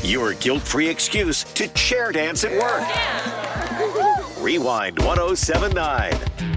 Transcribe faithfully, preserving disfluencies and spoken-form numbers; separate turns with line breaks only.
Your guilt-free excuse to chair dance at work. Rewind one oh seven point nine.